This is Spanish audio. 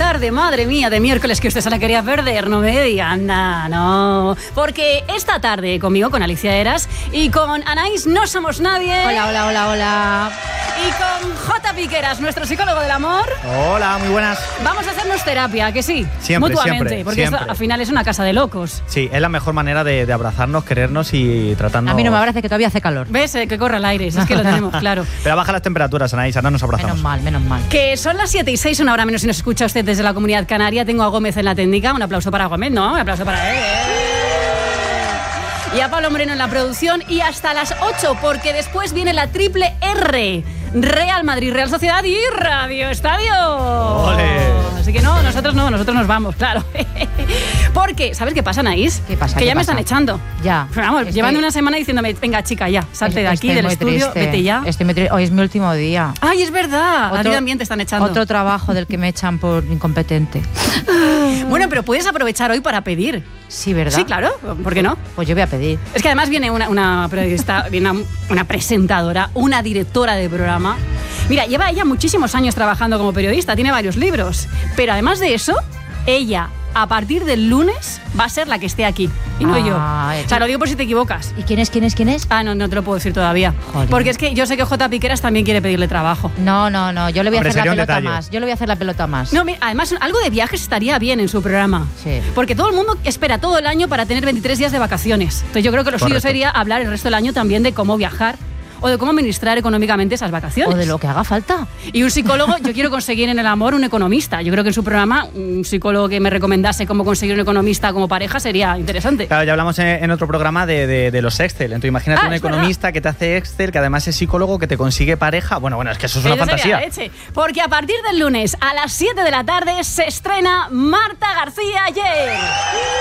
tarde, madre mía, de miércoles, que usted se la quería perder, no me digan nada, no. Porque esta tarde conmigo, con Alicia Eras y con Anaís No Somos Nadie. Hola, hola, hola, hola. Y con J. Piqueras, nuestro psicólogo del amor. Hola, muy buenas. Vamos a hacernos terapia, que sí, Siempre, mutuamente, siempre, porque siempre. esto al final es una casa de locos. Sí, es la mejor manera de abrazarnos, querernos y tratarnos. A mí no me abrace, que todavía hace calor. ¿Ves? Que corre el aire, si es que lo tenemos claro. Pero baja las temperaturas, Anaís, ahora nos abrazamos. Menos mal, menos mal. Que son las 7:06, una hora menos si nos escucha usted desde la Comunidad Canaria. Tengo a Gómez en la técnica. Un aplauso para Gómez, ¿no? Un aplauso para él. Y a Pablo Moreno en la producción. Y hasta las 8, porque después viene la triple R. Real Madrid, Real Sociedad y Radio Estadio. ¡Ole! Así que nosotros nos vamos, claro. Porque, ¿sabes qué pasa, Anaís? ¿Qué pasa? Que ¿Qué ya me pasa? están echando. Ya. Vamos, llevan una semana diciéndome, venga, chica, ya, salte de aquí, Estoy del muy estudio, triste. vete ya. Estoy muy triste. Hoy es mi último día. Ay, es verdad, a ti también te están echando. Otro trabajo del que me echan por incompetente. Bueno, pero puedes aprovechar hoy para pedir. Sí, ¿verdad? Sí, claro, ¿por qué no? Pues yo voy a pedir. Es que además viene una periodista, viene una presentadora, una directora de programa. Mira, lleva ella muchísimos años trabajando como periodista, tiene varios libros. Pero además de eso, ella, a partir del lunes, va a ser la que esté aquí. Y no yo. O sea, lo digo por si te equivocas. ¿Y quién es? Ah, No te lo puedo decir todavía. Joder. Porque es que yo sé que J. Piqueras también quiere pedirle trabajo. No, yo le voy a hacer la sería un pelota detalle. más. Yo le voy a hacer la pelota más. No, mira, además, algo de viajes estaría bien en su programa. Sí. Porque todo el mundo espera todo el año para tener 23 días de vacaciones. Entonces yo creo que lo suyo Correcto. sería hablar el resto del año también de cómo viajar o de cómo administrar económicamente esas vacaciones. O de lo que haga falta. Y un psicólogo, yo quiero conseguir en el amor un economista. Yo creo que en su programa un psicólogo que me recomendase cómo conseguir un economista como pareja sería interesante. Claro, ya hablamos en otro programa de los Excel. Entonces imagínate un es economista que te hace Excel, que además es psicólogo, que te consigue pareja. Bueno, es que eso es una Eso sería fantasía. la leche. Porque a partir del lunes a las 7 de la tarde se estrena Marta García Ayer.